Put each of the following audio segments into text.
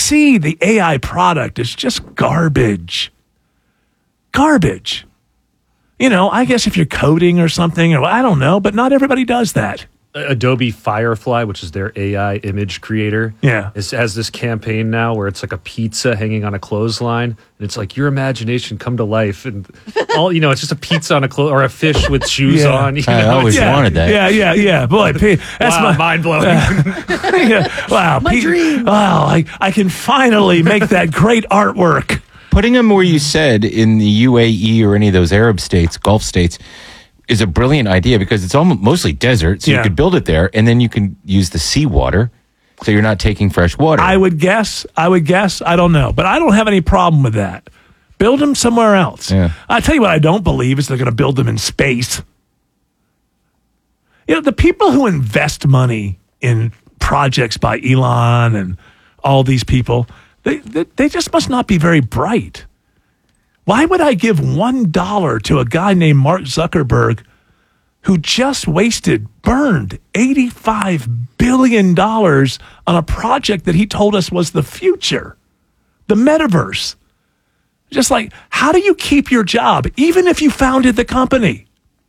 see the AI product as just garbage. Garbage. You know, I guess if you're coding or something, or I don't know, but not everybody does that. Adobe Firefly, which is their AI image creator, has this campaign now where it's like a pizza hanging on a clothesline, and it's like your imagination come to life, and all it's just a pizza on a or a fish with shoes on. I always wanted that. Yeah. Boy, that's mind blowing. Wow, my dream. Wow, I can finally make that great artwork. Putting them where you said in the UAE or any of those Arab states, Gulf states, is a brilliant idea because it's almost mostly desert. So you could build it there, and then you can use the seawater, so you're not taking fresh water. I would guess. I don't know, but I don't have any problem with that. Build them somewhere else. Yeah. I tell you what, I don't believe is they're going to build them in space. You know, the people who invest money in projects by Elon and all these people, they just must not be very bright. Why would I give $1 to a guy named Mark Zuckerberg who just burned $85 billion on a project that he told us was the future, the metaverse? Just like, how do you keep your job, even if you founded the company?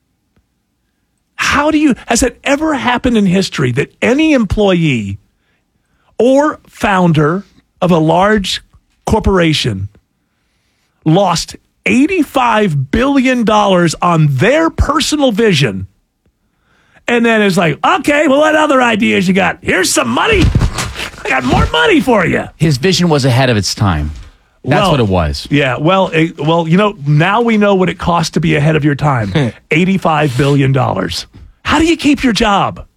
Has it ever happened in history that any employee or founder of a large corporation lost $85 billion on their personal vision, and then it's like, okay, well, what other ideas you got? Here's some money. I got more money for you. His vision was ahead of its time. That's what it was. Yeah, well, now we know what it costs to be ahead of your time. $85 billion. How do you keep your job?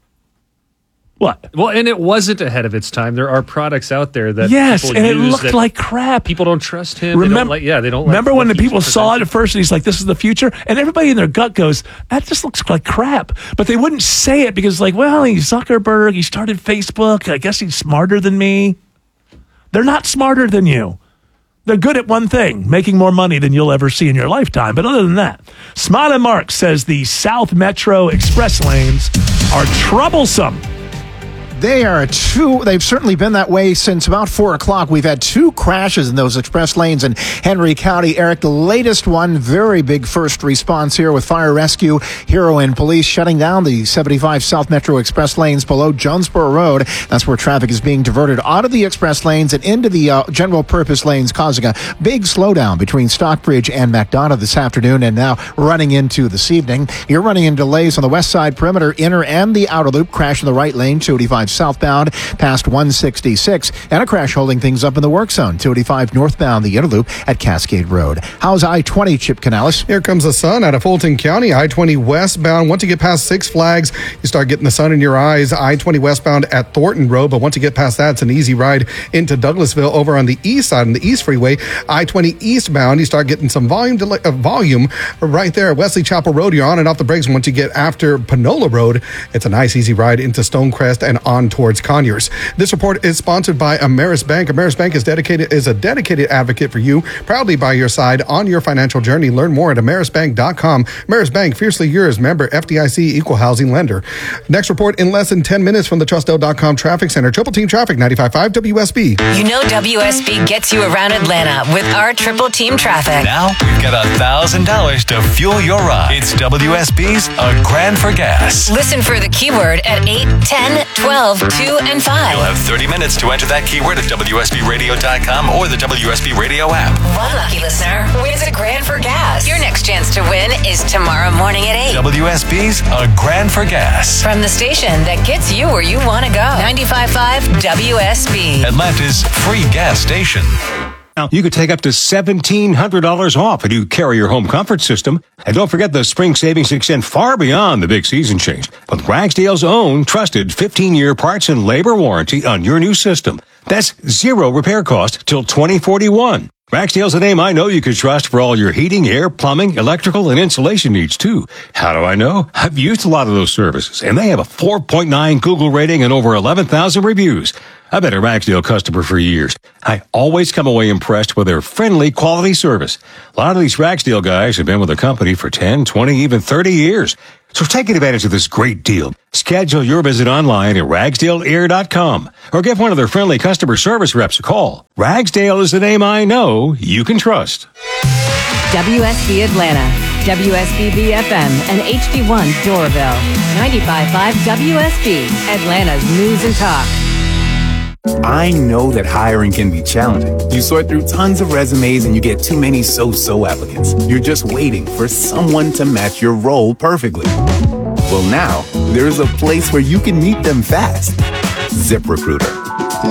What? Well, and it wasn't ahead of its time. There are products out there that and it looked like crap. People don't trust him. Remember, they don't. Remember when the people saw it at first, and he's like, "This is the future," and everybody in their gut goes, "That just looks like crap." But they wouldn't say it because, like, well, he's Zuckerberg. He started Facebook. I guess he's smarter than me. They're not smarter than you. They're good at one thing, making more money than you'll ever see in your lifetime. But other than that, Smiley Mark says the South Metro Express lanes are troublesome. They've certainly been that way since about 4 o'clock. We've had 2 crashes in those express lanes in Henry County. Eric, the latest one, very big first response here with fire rescue, Hero and police shutting down the 75 South Metro Express lanes below Jonesboro Road. That's where traffic is being diverted out of the express lanes and into the general purpose lanes, causing a big slowdown between Stockbridge and McDonough this afternoon and now running into this evening. You're running into delays on the west side perimeter, inner and the outer loop. Crash in the right lane, 285 southbound past 166, and a crash holding things up in the work zone, 285 northbound, the inner loop at Cascade Road. How's I-20, Chip Canales? Here comes the sun out of Fulton County, I-20 westbound. Once you get past Six Flags, you start getting the sun in your eyes. I-20 westbound at Thornton Road, but once you get past that, it's an easy ride into Douglasville. Over on the east side, on the East Freeway, I-20 eastbound, you start getting some volume right there at Wesley Chapel Road. You're on and off the brakes. Once you get after Panola Road, it's a nice, easy ride into Stonecrest and on towards Conyers. This report is sponsored by Ameris Bank. Ameris Bank is a dedicated advocate for you, proudly by your side on your financial journey. Learn more at amerisbank.com. Ameris Bank, fiercely yours, member FDIC, equal housing lender. Next report in less than 10 minutes from the TrustL.com Traffic Center. Triple Team Traffic, 95.5 WSB. You know WSB gets you around Atlanta with our Triple Team Traffic. Now we've got $1,000 to fuel your ride. It's WSB's A Grand for Gas. Listen for the keyword at 8, 10, 12, 2, and 5. You'll have 30 minutes to enter that keyword at WSBRadio.com or the WSB Radio app. One lucky listener wins a grand for gas. Your next chance to win is tomorrow morning at 8. WSB's A Grand for Gas. From the station that gets you where you want to go. 95.5 WSB. Atlanta's free gas station. You could take up to $1,700 off a new Carrier home comfort system. And don't forget the spring savings extend far beyond the big season change. With Ragsdale's own trusted 15-year parts and labor warranty on your new system. That's zero repair cost till 2041. Ragsdale's a name I know you could trust for all your heating, air, plumbing, electrical, and insulation needs, too. How do I know? I've used a lot of those services, and they have a 4.9 Google rating and over 11,000 reviews. I've been a Ragsdale customer for years. I always come away impressed with their friendly, quality service. A lot of these Ragsdale guys have been with the company for 10, 20, even 30 years. So take advantage of this great deal. Schedule your visit online at ragsdaleair.com or give one of their friendly customer service reps a call. Ragsdale is the name I know you can trust. WSB Atlanta, WSB BFM, and HD1 Doraville. 95.5 WSB, Atlanta's News and Talk. I know that hiring can be challenging. You sort through tons of resumes and you get too many so-so applicants. You're just waiting for someone to match your role perfectly. Well, now, there's a place where you can meet them fast. ZipRecruiter.